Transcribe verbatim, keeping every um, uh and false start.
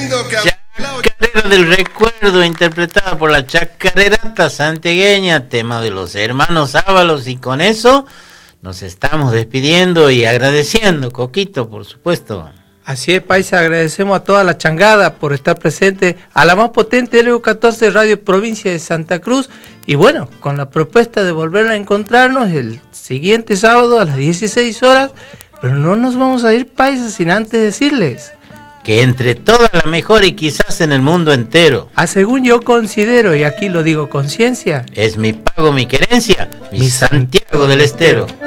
lindo que Chacarera del Recuerdo, interpretada por la Chacarerata santiagueña, tema de los hermanos Ábalos, y con eso nos estamos despidiendo y agradeciendo, Coquito, por supuesto. Así es, paisa, agradecemos a toda la changada por estar presente, a la más potente L U catorce Radio Provincia de Santa Cruz, y bueno, con la propuesta de volver a encontrarnos el siguiente sábado a las dieciséis horas, pero no nos vamos a ir, paisa, sin antes decirles que entre toda la mejor y quizás en el mundo entero, a según yo considero, y aquí lo digo con ciencia, es mi pago, mi querencia, mi Santiago del Estero.